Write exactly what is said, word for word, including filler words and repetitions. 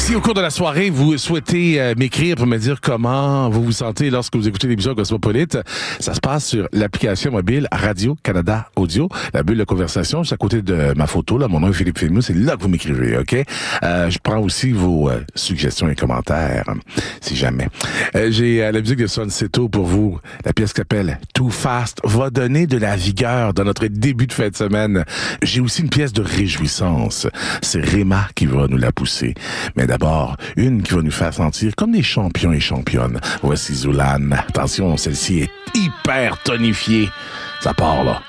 Si au cours de la soirée, vous souhaitez euh, m'écrire pour me dire comment vous vous sentez lorsque vous écoutez l'émission Cosmopolite, ça se passe sur l'application mobile Radio-Canada Audio, la bulle de conversation, c'est à côté de ma photo, là, mon nom est Philippe Filmou, c'est là que vous m'écrivez, OK? Euh, je prends aussi vos euh, suggestions et commentaires, si jamais. Euh, j'ai euh, la musique de Son Seto pour vous, la pièce qui s'appelle Too Fast, va donner de la vigueur dans notre début de fin de semaine. J'ai aussi une pièce de réjouissance, c'est Réma qui va nous la pousser. Mais d'abord, une qui va nous faire sentir comme des champions et championnes. Voici Zoulane. Attention, celle-ci est hyper tonifiée. Ça part, là.